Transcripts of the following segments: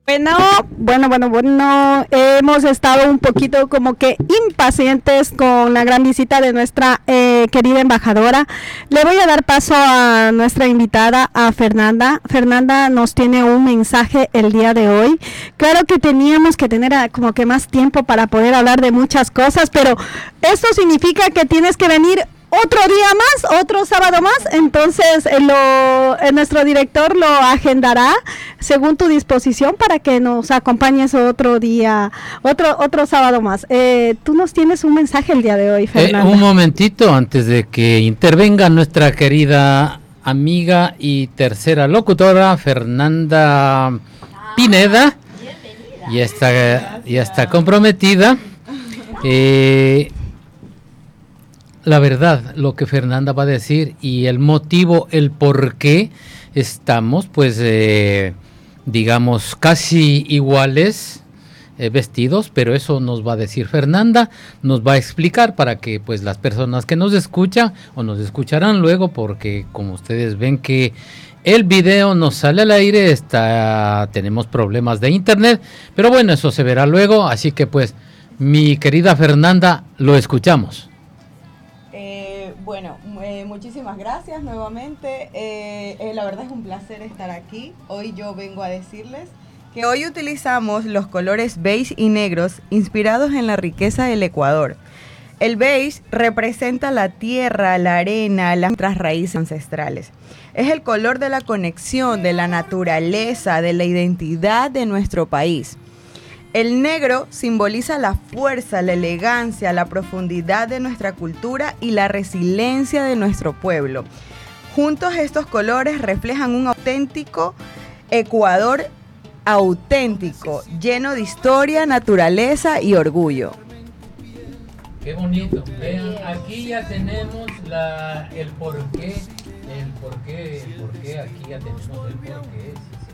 Bueno, hemos estado un poquito como que impacientes con la gran visita de nuestra querida embajadora. Le voy a dar paso a nuestra invitada, a Fernanda. Fernanda nos tiene un mensaje el día de hoy. Claro que teníamos que tener como que más tiempo para poder hablar de muchas cosas, pero esto significa que tienes que venir otro día más, otro sábado más, entonces nuestro director lo agendará según tu disposición para que nos acompañes otro día, otro sábado más. Tú nos tienes un mensaje el día de hoy, Fernanda. Un momentito antes de que intervenga nuestra querida amiga y tercera locutora, Fernanda Pineda. Ya está comprometida. La verdad, lo que Fernanda va a decir y el motivo, el por qué estamos, pues, digamos, casi iguales vestidos, pero eso nos va a decir Fernanda, nos va a explicar para que, pues, las personas que nos escuchan o nos escucharán luego, porque como ustedes ven que el video nos sale al aire, tenemos problemas de internet, pero bueno, eso se verá luego, así que, pues, mi querida Fernanda, lo escuchamos. Muchísimas gracias nuevamente. La verdad es un placer estar aquí. Hoy yo vengo a decirles que hoy utilizamos los colores beige y negros inspirados en la riqueza del Ecuador. El beige representa la tierra, la arena, nuestras raíces ancestrales. Es el color de la conexión, de la naturaleza, de la identidad de nuestro país. El negro simboliza la fuerza, la elegancia, la profundidad de nuestra cultura y la resiliencia de nuestro pueblo. Juntos estos colores reflejan un auténtico Ecuador auténtico, lleno de historia, naturaleza y orgullo. Qué bonito. Vean, aquí ya tenemos el porqué, aquí ya tenemos el porqué.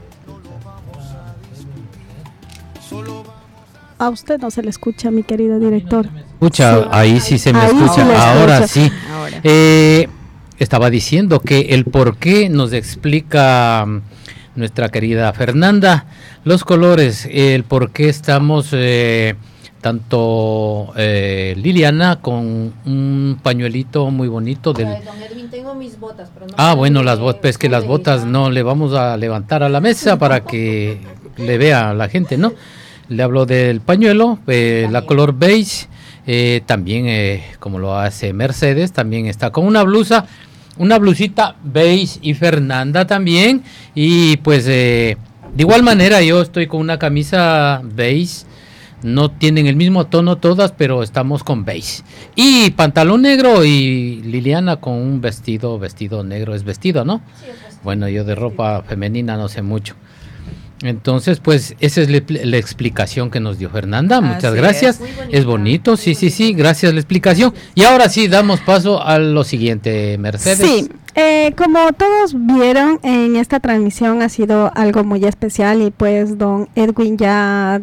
A usted no se le escucha, mi querido director. Escucha, sí. Ahí sí se me ahí escucha. Sí ahora escucha. Sí. Ahora. Estaba diciendo que el por qué nos explica nuestra querida Fernanda, los colores, el por qué estamos tanto Liliana con un pañuelito muy bonito del... Don Edwin, tengo mis botas, pero no bueno, las botas, pues que las botas no le vamos a levantar a la mesa para que le vea a la gente, ¿no? Le hablo del pañuelo, la color beige, también como lo hace Mercedes, también está con una blusita beige y Fernanda también, y pues de igual manera yo estoy con una camisa beige, no tienen el mismo tono todas, pero estamos con beige, y pantalón negro, y Liliana con un vestido negro, es vestido, ¿no? Sí, es vestido. Bueno, yo de ropa femenina no sé mucho. Entonces, pues, esa es la explicación que nos dio Fernanda. Muchas gracias. Es bonito, sí, gracias la explicación. Y ahora sí, damos paso a lo siguiente, Mercedes. Sí, como todos vieron, en esta transmisión ha sido algo muy especial y pues don Edwin ya